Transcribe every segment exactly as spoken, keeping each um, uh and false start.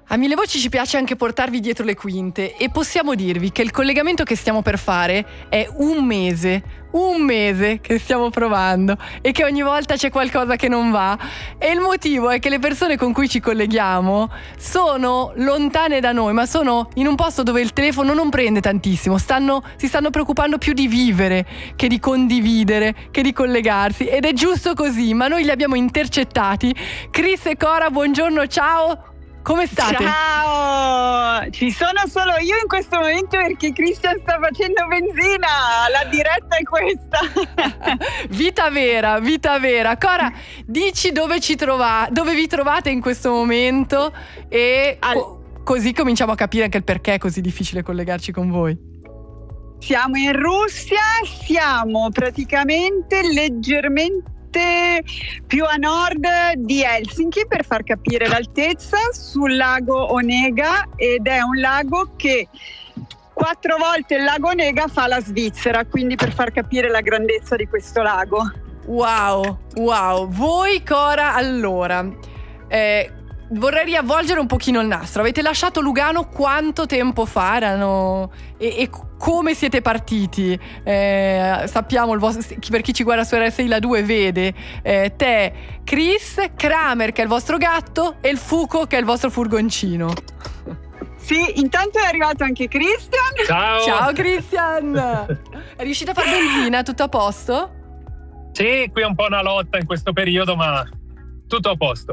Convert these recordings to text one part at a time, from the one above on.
A Mille Voci ci piace anche portarvi dietro le quinte e possiamo dirvi che il collegamento che stiamo per fare è un mese, un mese che stiamo provando e che ogni volta c'è qualcosa che non va, e il motivo è che le persone con cui ci colleghiamo sono lontane da noi, ma sono in un posto dove il telefono non prende tantissimo, stanno, si stanno preoccupando più di vivere che di condividere, che di collegarsi, ed è giusto così, ma noi li abbiamo intercettati. Chris e Cora, buongiorno, ciao! Come state? Ciao! Ci sono solo io in questo momento perché Christian sta facendo benzina. La diretta è questa. Vita vera, vita vera. Cora, dici dove ci trova, dove vi trovate in questo momento e Al- co- così cominciamo a capire anche il perché è così difficile collegarci con voi. Siamo in Russia, siamo praticamente leggermente più a nord di Helsinki, per far capire l'altezza, sul lago Onega, ed è un lago che quattro volte il lago Onega fa la Svizzera, quindi per far capire la grandezza di questo lago. Wow, wow. Voi, Cora, allora eh, vorrei riavvolgere un pochino il nastro. Avete lasciato Lugano quanto tempo fa? Erano... E, e come siete partiti? Eh, sappiamo, il vostro, per chi ci guarda su R S I La due vede eh, te, Chris, Kramer che è il vostro gatto e il Fuco che è il vostro furgoncino. Sì, intanto è arrivato anche Christian. Ciao! Ciao Christian! È riuscito a fare benzina? Tutto a posto? Sì, qui è un po' una lotta in questo periodo, ma tutto a posto.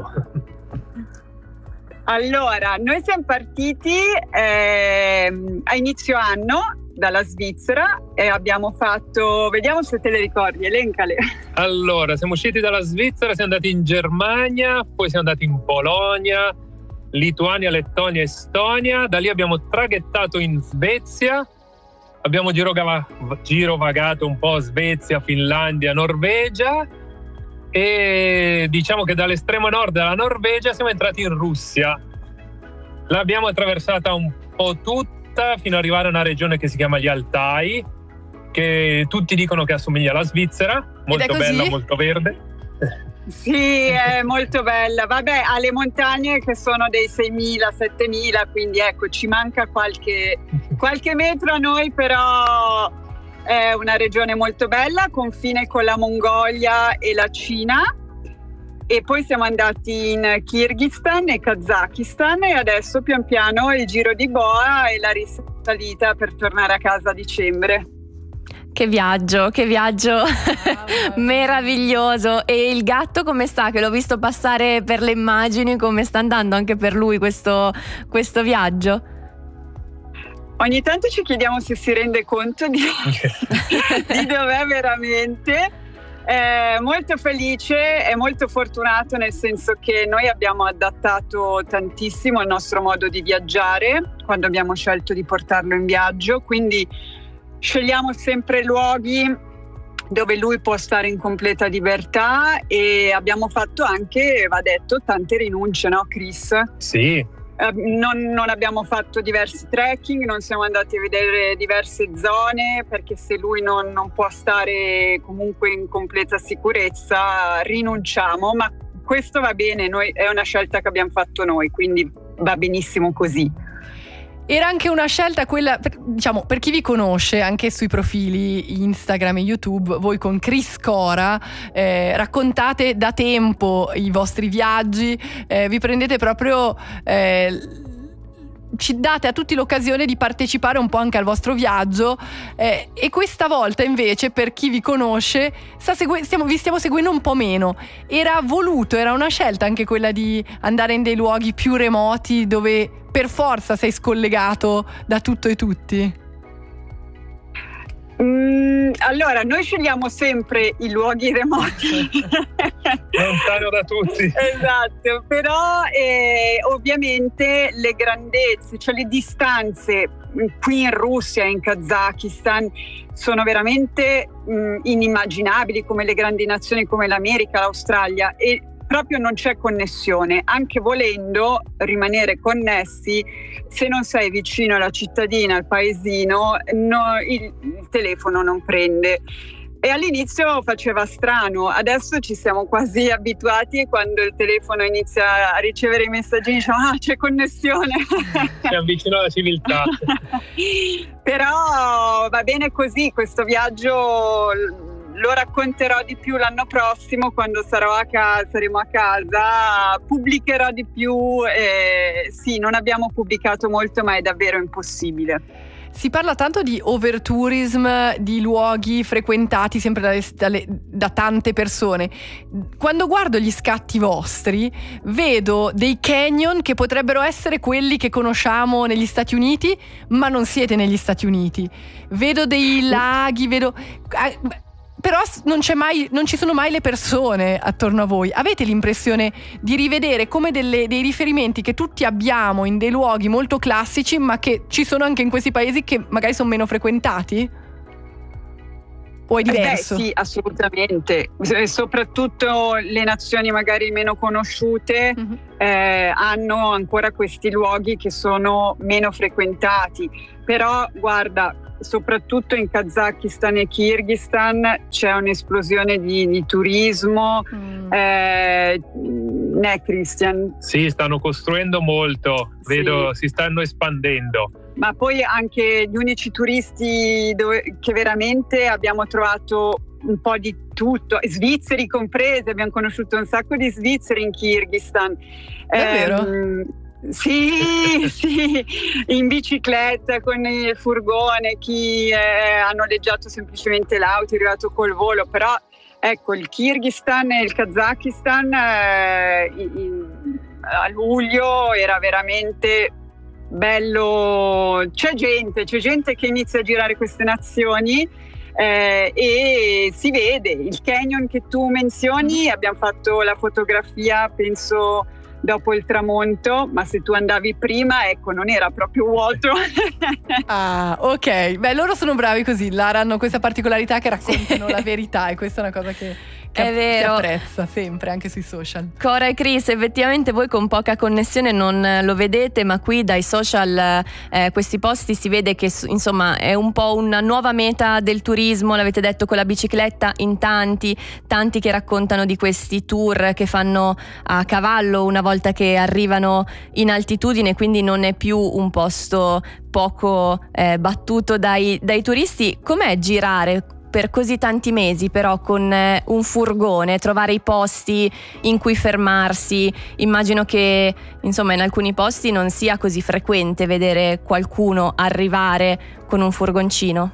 Allora, noi siamo partiti eh, a inizio anno dalla Svizzera e abbiamo fatto, vediamo se te le ricordi, elencale. Allora, siamo usciti dalla Svizzera, siamo andati in Germania, poi siamo andati in Polonia, Lituania, Lettonia, Estonia. Da lì abbiamo traghettato in Svezia, abbiamo girova- girovagato un po' Svezia, Finlandia, Norvegia, e diciamo che dall'estremo nord della Norvegia siamo entrati in Russia. L'abbiamo attraversata un po' tutta fino ad arrivare a una regione che si chiama gli Altai, che tutti dicono che assomiglia alla Svizzera, molto bella, molto verde. Sì, è molto bella. Vabbè, ha le montagne che sono dei seimila, settemila, quindi ecco, ci manca qualche, qualche metro a noi, però è una regione molto bella, confine con la Mongolia e la Cina. E poi siamo andati in Kirghizistan e Kazakistan e adesso pian piano il giro di boa e la risalita per tornare a casa a dicembre. Che viaggio, che viaggio meraviglioso. E il gatto come sta? Che l'ho visto passare per le immagini, come sta andando anche per lui questo, questo viaggio? Ogni tanto ci chiediamo se si rende conto di, di dov'è veramente. È molto felice, è molto fortunato, nel senso che noi abbiamo adattato tantissimo il nostro modo di viaggiare quando abbiamo scelto di portarlo in viaggio, quindi scegliamo sempre luoghi dove lui può stare in completa libertà e abbiamo fatto anche, va detto, tante rinunce, no Chris? Sì. Uh, non, non abbiamo fatto diversi trekking, non siamo andati a vedere diverse zone, perché se lui non, non può stare comunque in completa sicurezza rinunciamo, ma questo va bene, noi, è una scelta che abbiamo fatto noi, quindi va benissimo così. Era anche una scelta quella, per, diciamo, per chi vi conosce anche sui profili Instagram e YouTube, voi con Chris Cora eh, raccontate da tempo i vostri viaggi, eh, vi prendete proprio, eh, ci date a tutti l'occasione di partecipare un po' anche al vostro viaggio, eh, e questa volta invece, per chi vi conosce, sta segue- stiamo, vi stiamo seguendo un po' meno. Era voluto, era una scelta anche quella di andare in dei luoghi più remoti dove per forza sei scollegato da tutto e tutti? Mm, allora, noi scegliamo sempre i luoghi remoti. Lontano da tutti. Esatto, però eh, ovviamente le grandezze, cioè le distanze qui in Russia e in Kazakistan sono veramente mh, inimmaginabili, come le grandi nazioni come l'America, l'Australia, e proprio non c'è connessione, anche volendo rimanere connessi, se non sei vicino alla cittadina, al paesino, no, il, il telefono non prende. E all'inizio faceva strano, adesso ci siamo quasi abituati e quando il telefono inizia a ricevere i messaggini diciamo ah c'è connessione. Si avvicina alla civiltà. Però va bene così, questo viaggio lo racconterò di più l'anno prossimo quando sarò a casa, saremo a casa, pubblicherò di più. E sì, non abbiamo pubblicato molto ma è davvero impossibile. Si parla tanto di overtourism, di luoghi frequentati sempre dalle, dalle, da tante persone. Quando guardo gli scatti vostri, vedo dei canyon che potrebbero essere quelli che conosciamo negli Stati Uniti, ma non siete negli Stati Uniti. Vedo dei laghi, vedo... Però non c'è mai, non ci sono mai le persone attorno a voi. Avete l'impressione di rivedere come delle, dei riferimenti che tutti abbiamo in dei luoghi molto classici, ma che ci sono anche in questi paesi che magari sono meno frequentati? O è diverso? Eh beh, sì, assolutamente. Soprattutto le nazioni magari meno conosciute mm-hmm. eh, hanno ancora questi luoghi che sono meno frequentati. Però guarda, soprattutto in Kazakistan e Kirghizistan c'è un'esplosione di, di turismo. Mm. Eh, né Christian? Sì, stanno costruendo molto, vedo, sì. Si stanno espandendo. Ma poi anche gli unici turisti dove, che veramente abbiamo trovato un po' di tutto, svizzeri compresi, abbiamo conosciuto un sacco di svizzeri in Kirghizistan. Davvero? Eh, sì, sì, in bicicletta, con il furgone, chi eh, ha noleggiato semplicemente l'auto, è arrivato col volo, però ecco il Kirghizistan e il Kazakistan eh, in, in, a luglio era veramente bello, c'è gente, c'è gente che inizia a girare queste nazioni eh, e si vede il canyon che tu menzioni, abbiamo fatto la fotografia penso dopo il tramonto, ma se tu andavi prima ecco non era proprio vuoto. Ah, ok, beh loro sono bravi così, Lara, hanno questa particolarità che raccontano la verità e questa è una cosa che, che è vero. si apprezza sempre anche sui social. Cora e Chris, effettivamente voi con poca connessione non lo vedete, ma qui dai social eh, questi posti si vede che insomma è un po' una nuova meta del turismo, l'avete detto con la bicicletta in tanti, tanti che raccontano di questi tour che fanno a cavallo una volta che arrivano in altitudine, quindi non è più un posto poco eh, battuto dai, dai turisti. Com'è girare per così tanti mesi però con eh, un furgone, trovare i posti in cui fermarsi? Immagino che insomma in alcuni posti non sia così frequente vedere qualcuno arrivare con un furgoncino.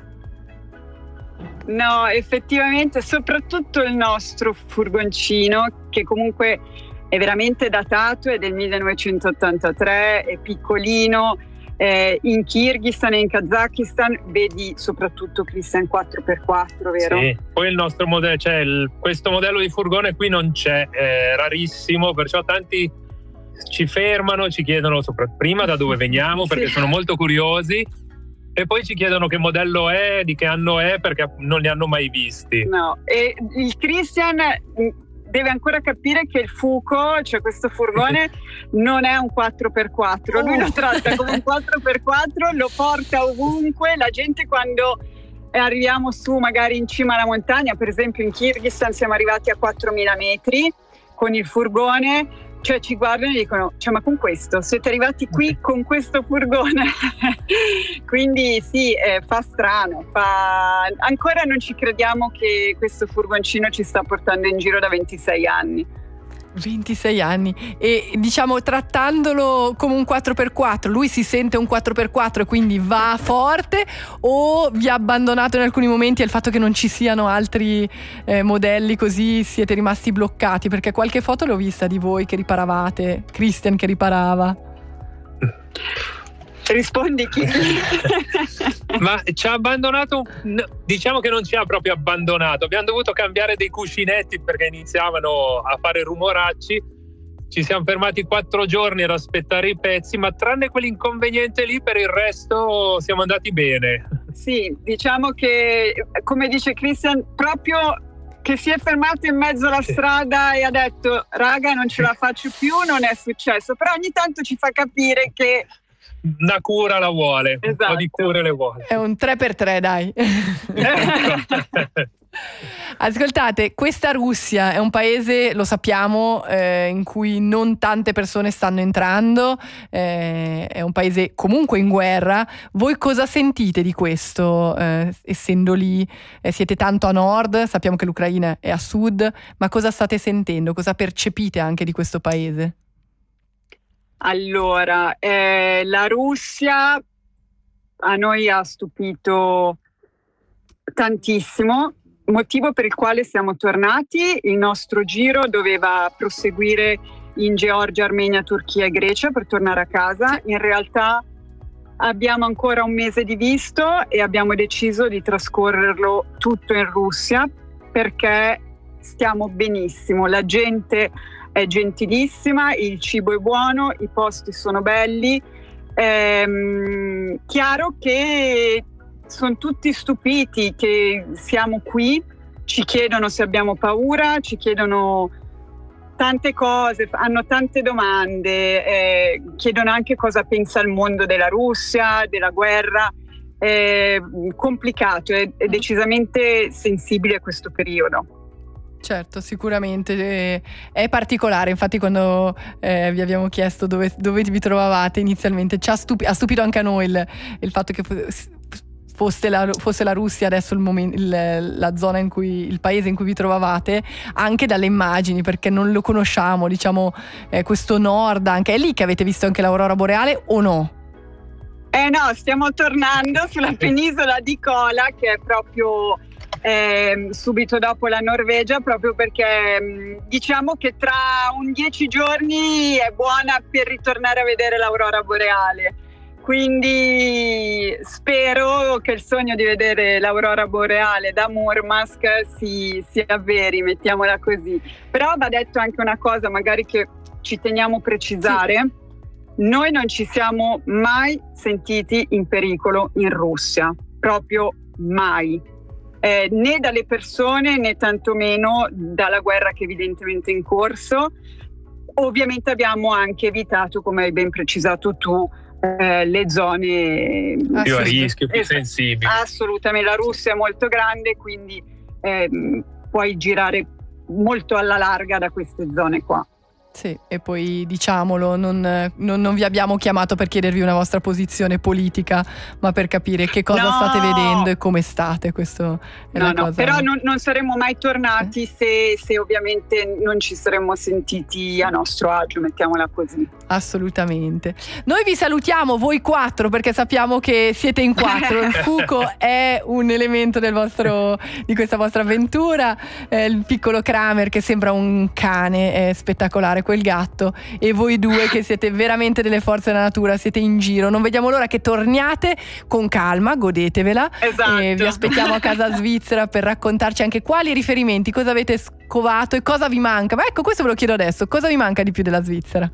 No, effettivamente, soprattutto il nostro furgoncino che comunque è veramente datato, è del millenovecentottantatré, è piccolino. Eh, in Kirghizistan e in Kazakistan vedi soprattutto Christian quattro per quattro, vero? Sì, poi il nostro modello, cioè il, questo modello di furgone qui non c'è, è rarissimo, perciò tanti ci fermano, ci chiedono sopra, prima da dove veniamo perché sì. Sono molto curiosi e poi ci chiedono che modello è, di che anno è, perché non li hanno mai visti. No, e il Christian deve ancora capire che il Fuco, cioè questo furgone, non è un quattro per quattro, lui lo tratta come un quattro per quattro, lo porta ovunque, la gente quando arriviamo su magari in cima alla montagna, per esempio in Kirghizistan siamo arrivati a quattromila metri con il furgone, cioè ci guardano e dicono, cioè ma con questo, siete arrivati qui con questo furgone? Quindi sì, eh, fa strano, fa... ancora non ci crediamo che questo furgoncino ci sta portando in giro da ventisei anni. ventisei anni e diciamo trattandolo come un quattro per quattro, lui si sente un quattro per quattro e quindi va forte, o vi ha abbandonato in alcuni momenti al fatto che non ci siano altri eh, modelli, così siete rimasti bloccati? Perché qualche foto l'ho vista di voi che riparavate, Christian che riparava. Rispondi chi? Ma ci ha abbandonato, diciamo che non ci ha proprio abbandonato, abbiamo dovuto cambiare dei cuscinetti perché iniziavano a fare rumoracci, ci siamo fermati quattro giorni ad aspettare i pezzi, ma tranne quell'inconveniente lì per il resto siamo andati bene. Sì, diciamo che come dice Christian, proprio che si è fermato in mezzo alla strada e ha detto raga non ce la faccio più, non è successo, però ogni tanto ci fa capire che una cura la vuole, esatto. Un po' di cure le vuole. È un tre per tre, dai. Ascoltate, questa Russia è un paese, lo sappiamo, eh, in cui non tante persone stanno entrando, eh, è un paese comunque in guerra. Voi cosa sentite di questo, eh, essendo lì? Eh, siete tanto a nord, sappiamo che l'Ucraina è a sud, ma cosa state sentendo? Cosa percepite anche di questo paese? Allora, eh, la Russia a noi ha stupito tantissimo, motivo per il quale siamo tornati. Il nostro giro doveva proseguire in Georgia, Armenia, Turchia e Grecia per tornare a casa. In realtà abbiamo ancora un mese di visto e abbiamo deciso di trascorrerlo tutto in Russia perché stiamo benissimo, la gente è gentilissima, il cibo è buono, i posti sono belli. Ehm, chiaro che sono tutti stupiti che siamo qui, ci chiedono se abbiamo paura, ci chiedono tante cose, hanno tante domande, eh, chiedono anche cosa pensa il mondo della Russia, della guerra. È complicato, è, è decisamente sensibile a questo periodo. Certo, sicuramente eh, è particolare. Infatti quando eh, vi abbiamo chiesto dove, dove vi trovavate inizialmente, ci ha, stupi- ha stupito anche a noi il, il fatto che fosse la, fosse la Russia adesso il momento, il, la zona in cui, il paese in cui vi trovavate, anche dalle immagini, perché non lo conosciamo, diciamo, eh, questo nord anche. È lì che avete visto anche l'aurora boreale o no? Eh no, stiamo tornando sulla penisola di Kola, che è proprio Eh, subito dopo la Norvegia, proprio perché mh, diciamo che tra un dieci giorni è buona per ritornare a vedere l'aurora boreale, quindi spero che il sogno di vedere l'aurora boreale da Murmansk si, si avveri, mettiamola così. Però va detto anche una cosa magari che ci teniamo a precisare: sì. Noi non ci siamo mai sentiti in pericolo in Russia, proprio mai. Eh, né dalle persone né tantomeno dalla guerra che evidentemente è in corso. Ovviamente abbiamo anche evitato, come hai ben precisato tu, eh, le zone più a rischio, più es- sensibili. Assolutamente, la Russia è molto grande, quindi eh, puoi girare molto alla larga da queste zone qua. Sì, e poi diciamolo, non, non, non vi abbiamo chiamato per chiedervi una vostra posizione politica, ma per capire che cosa no. state vedendo e come state. Questo è no, la no, cosa. Però non, non saremmo mai tornati se, se ovviamente non ci saremmo sentiti a nostro agio, mettiamola così. Assolutamente. Noi vi salutiamo, voi quattro, perché sappiamo che siete in quattro. Il Fuco è un elemento del vostro, di questa vostra avventura, eh, il piccolo Kramer che sembra un cane, è spettacolare quel gatto, e voi due che siete veramente delle forze della natura, siete in giro. Non vediamo l'ora che torniate con calma, godetevela. Esatto. E vi aspettiamo a casa svizzera per raccontarci anche quali riferimenti, cosa avete scovato e cosa vi manca. Ma ecco, questo ve lo chiedo adesso: cosa vi manca di più della Svizzera?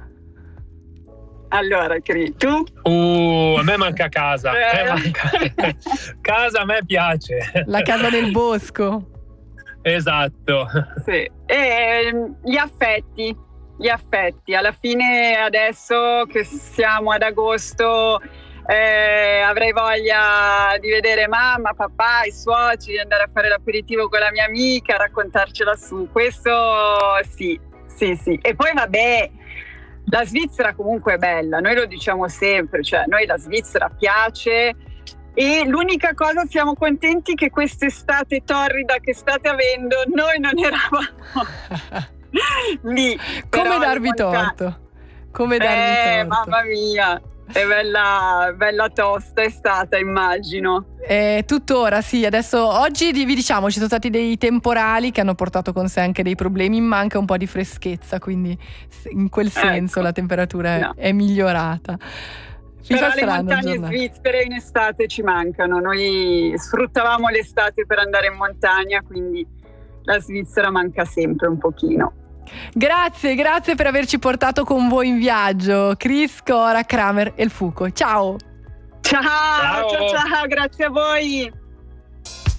Allora, Cri, tu? Uh, a me manca casa. Eh. A me manca... casa a me piace. La casa nel bosco. Esatto. Sì. E gli affetti, gli affetti. Alla fine, adesso che siamo ad agosto, eh, avrei voglia di vedere mamma, papà, i suoceri, andare a fare l'aperitivo con la mia amica, raccontarcela su. Questo sì, sì, sì. E poi vabbè, la Svizzera comunque è bella, noi lo diciamo sempre, cioè a noi la Svizzera piace, e l'unica cosa, siamo contenti che quest'estate torrida che state avendo noi non eravamo lì. Come darvi torto? Come darvi eh, torto? Mamma mia, è bella, bella tosta, è stata, immagino. Eh, tuttora sì, adesso oggi vi diciamo ci sono stati dei temporali che hanno portato con sé anche dei problemi, manca un po' di freschezza, quindi in quel senso ecco. La temperatura è, no. è migliorata. Mi Però fa le strano montagne aggiornare. svizzere in estate ci mancano, noi sfruttavamo l'estate per andare in montagna, quindi la Svizzera manca sempre un pochino. Grazie, grazie per averci portato con voi in viaggio, Chris, Cora, Kramer e il Fuco. Ciao! Ciao, Ciao, ciao, ciao, grazie a voi!